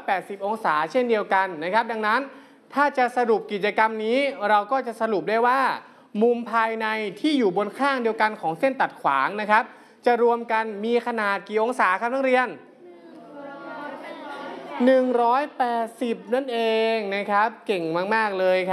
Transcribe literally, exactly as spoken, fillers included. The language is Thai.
แปดสิบ องศาเช่นเดียวกันนะครับดังนั้นถ้าจะสรุปกิจกรรมนี้เราก็จะสรุปได้ว่ามุมภายในที่อยู่บนข้างเดียวกันของเส้นตัดขวางนะครับจะรวมกันมีขนาดกี่องศาครับนักเรียนหนึ่งร้อยแปดสิบนั่นเองนะครับเก่งมากๆเลยครับ